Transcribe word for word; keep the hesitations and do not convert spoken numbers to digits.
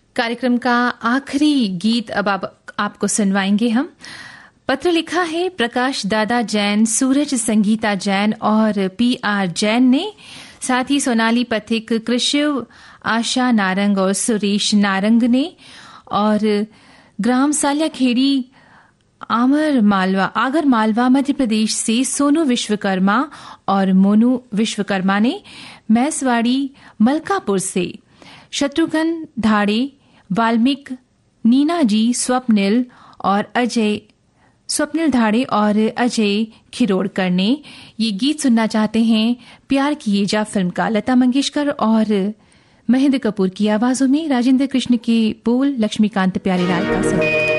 कार्यक्रम का आखिरी गीत अब आप, आपको सुनवाएंगे हम। पत्र लिखा है प्रकाश दादा जैन, सूरज संगीता जैन और पी आर जैन ने। साथ ही सोनाली पथिक, कृष्ण, आशा नारंग और सुरेश नारंग ने। और ग्राम सालियाखेड़ी, आमर मालवा आगर मालवा मध्य प्रदेश से सोनू विश्वकर्मा और मोनू विश्वकर्मा ने। मैसवाड़ी मलकापुर से शत्रुघ्न धाड़े, वाल्मीकि, नीना जी, स्वप्निल और अजय स्वप्निल धाड़े और अजय खिरोड़कर ने ये गीत सुनना चाहते हैं। प्यार किए जा फिल्म का, लता मंगेशकर और महेंद्र कपूर की आवाजों में, राजेंद्र कृष्ण के बोल, लक्ष्मीकांत प्यारेलाल का संगीत।